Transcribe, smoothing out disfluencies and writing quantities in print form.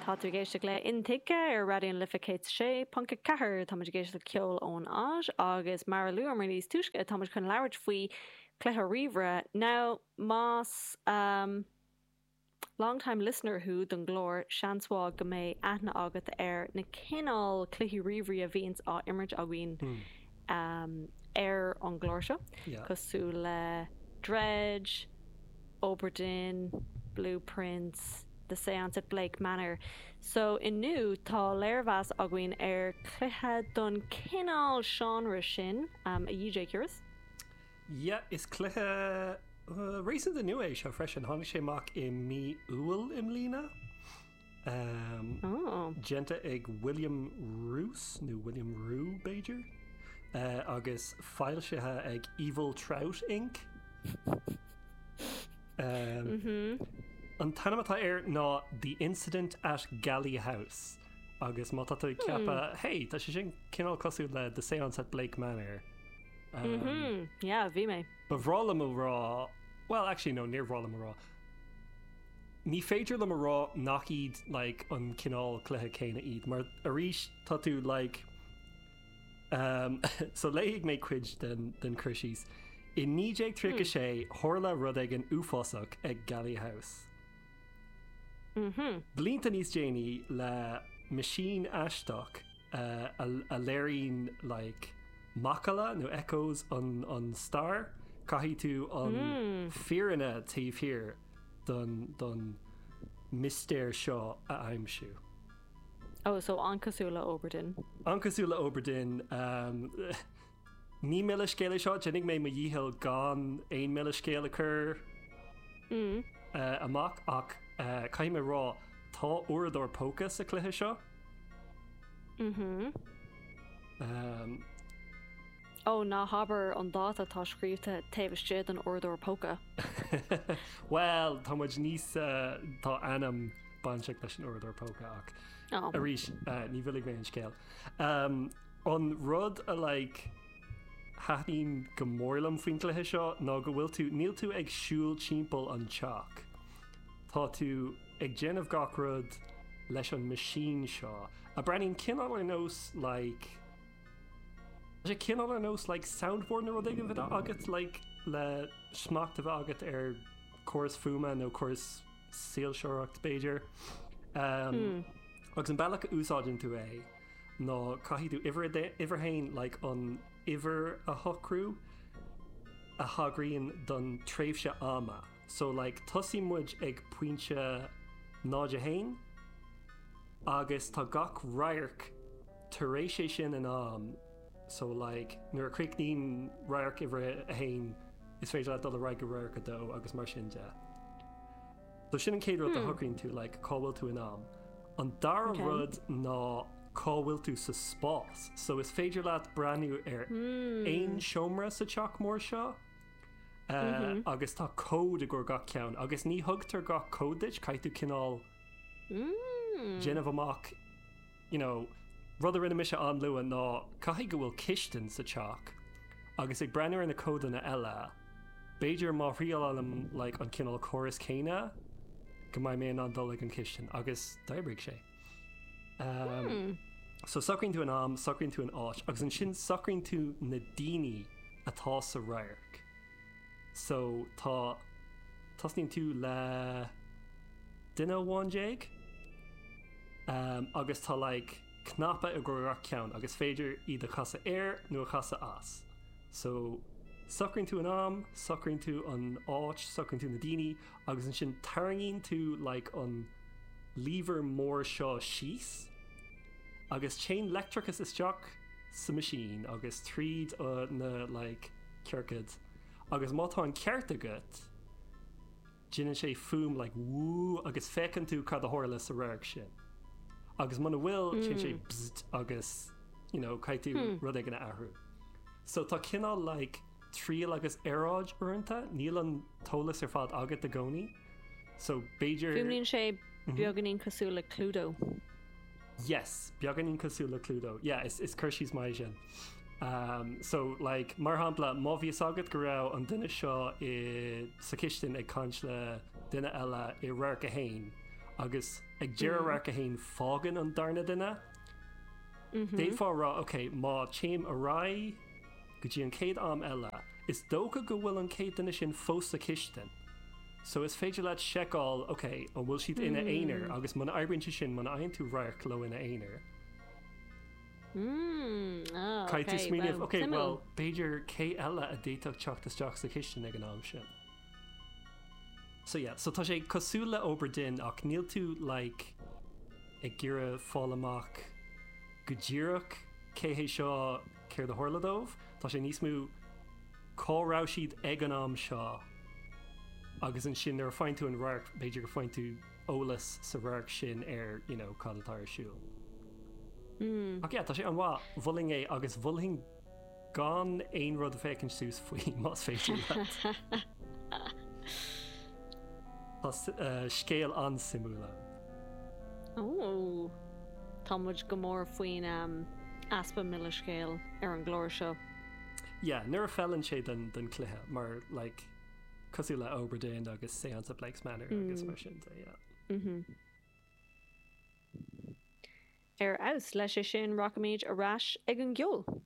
Tá tú géiste le intiige ar radioon lificate sé panca cethir tá géiste le ceol ón áis agus mar luúar mar níos tuisce tá chun leabhart faoi cluthe riomhre. Now más long-time listener who don glór seansá go mé aithne agat ar na cinál cluichí riomhrí a bhíons á imirt a bhíon ar an glóir seo cosú le Dredge, Oberdin, Blueprints, The Seance at Blake Manor. So inniu tá léirmheas aguain ar cluiche don cinál genre sin a dhé curious? Yeah, is cluiche recent the new age seo freisin tháinig sé amach I mí uail im lína. Genta ag William Roos nó William Rue Beiger agus fáil sethe ag Evil Trout Inc. An tanamatá ná The Incident at Galley House agus má tá ceappa hey, tá sé sin cinál cosú le The Seance at Blake Manor. Yeah, bhí mé. Ba bhrála rá, well actually no, níor bhrála rá. Ní féidir le rá nach iad like, an cinál cluiche céine iad, mar arís tá tú like, so léigh mé cuid den cruisís. I níé trícha sé thorla rud ag an uafásach ag Galley House. Blínta níos déine le machine aisteach a léirín like, Macala nó echoes an star caithí tú an fearanna taobh hir don mistéir seo a aimimsú. Oh, so Ancasúla Oberdin. Ancasúla Oberdin ní mille scéile seo dénig mé ma dhíhil gan 1 mille scéile chur amach ach caiime rá tá urador póca sa cluiche seo. Oh, ná habair an dáta tá scríbte taobhiste an ordor póca. Well, tá muid níos tá anam banseach leis an ordor póca ach a rís ní bhuilig mé an scéal. An rud a like, haín go mórlam faoin cluiche seo ná go bhfuil tú níl tú ag siúil timpeall an teach. Tá tú ag déanamh gach rud leis an machine seo. A brenin cinál ar nós like sé cinál ar nós like soundboard na rud ag an bhid agat like le smacht a bheith agat ar choras fuma nó choras síalseoireacht Beiger. Agus an bailach úsáidin tú é ná caithí tú iverhain like an iver a hocrú a hagraíonn don tréimhse ama. So like tosí muid ag puinte náide hain agus tá gach rairc taréis sé sin an am. So like nuair cricnín rairc iver a hain is féidir le dul a raig go rairc a dó agus mar sin de. So sin an céad rud a hograíonn tú like cábhfuil tú an am. An dar rud ná cábhfuil tú sa spás. So is féidir leat braniú ar aon seomra sa teach mór seo. Agus tá cód a gur gach ceann agus ní thugtar gach códait caiithú cinál déanamh amach rud rinne mise an luúan ná caithí go bhfuil cisten sa teach agus ag breanir in na códanna eile Beidir má rialam like, an cinál choras céine go maiid mé an dul an cisten agus daibrig sé. So sacrinn tú an am, sacrinn tú an áit agus an sin sacrinn tú na daoine atá sa rairc. So tasnín tú le duine bháintéig agus tá like, knappa a gur ceann agus féidir iad a chasa air nó a chasa as. So sacrinn tú an am, sacrinn tú an áit, sacrinn tú na daoine agus an sin tarngíonn tú like, an líbhar mór seo síos agus chain electricus isteach sa machine agus tríd na like, ceircid. Agus mátá an ceart agat déanann sé fum like, wú agus fécann tú cad a thóirla sa rairc sin. Agus mana bhfuil sin sé bzzt agus caiitú rud ag an ahrú. So tá cinál like, tríal agus aráid uanta níl an tólas ar fad agat a gcónaí. So Beidir Fumlíonn sé beaganín cosúla Cluedo. Yes, beaganín cosúla Cluedo. Yeah, is chuirsís mai sin. So like mar hampla má bhí agat go raibh an duine seo I sa chistin ag caint le duine eile I rairc a hain agus ag deararach a haon fágan an darna duine. Dé fá rá, ok, má chéim a rá go dtí an céad am eile, is dócha go bhfuil an céad duine sin fós a chistin. So is féidir leat seáil, ok, an bhfuil siad ina éonar, agus man aibbrinte sin man aon tú raach lo ina éonar. Cai tú smíanamh, ok, well, beidir cé eile a déiteach teachtasteach sa chistin ag an am sin. So yeah, so tá sé cosúla Oberdin ach níl tú like ag gira fálamach go ddíireach céhé seo céir de thorladómh, tá sé níos mú córá siad ag an am seo agus an sin ar fáin tú an raach beidir go fáin tú ólas sa raach sin ar, you know, cádatáir siúil. Ach yeah, tá sé an bhá bhuling é agus bhuling gan aon rud a fécinn sús faoi más féidir le. Scéal an simúla. Ó, tá muid go mór faoin aspa mille scéal ar an glóir seo. Yeah, nuair fellan sé den cluthe, mar like cosú le Oberdin agus Séance of Blake's Manor agus mar sin, yeah. Ar aus leis sin rockméid a ráis ag an gceol.